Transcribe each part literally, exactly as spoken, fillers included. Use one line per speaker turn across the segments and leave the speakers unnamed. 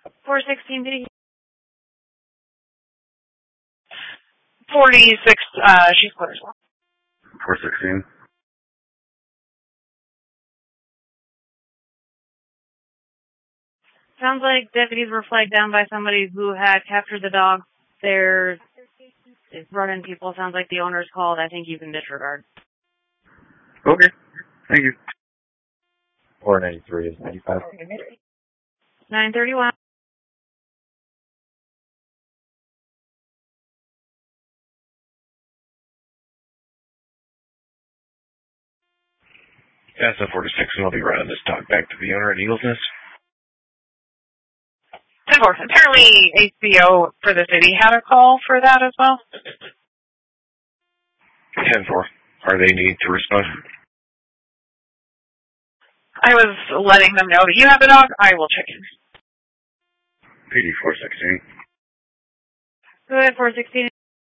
four sixteen, did he?
forty-six, uh, she's clear as well.
four sixteen.
Sounds like deputies were flagged down by somebody who had captured the dog. They're running people. Sounds like the owner's called. I think you can disregard.
Okay. Thank you.
four ninety-three is ninety-five.
nine thirty-one.
S F forty-six, and I'll be running this dog back to the owner at Eagles Nest.
ten four. Apparently A C O for the city had a call for that as well.
ten four. Are they needing to respond?
I was letting them know that you have a dog. I will check in.
P D four sixteen.
Go ahead, four sixteen.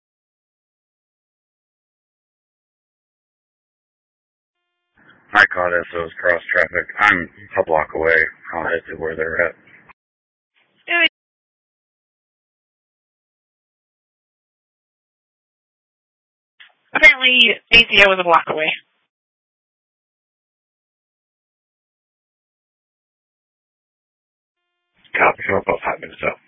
I caught S Os cross traffic. I'm a block away. I'll head to where they're at.
Do it.
Apparently A C O was a block away.
Copy. I'm about five minutes out.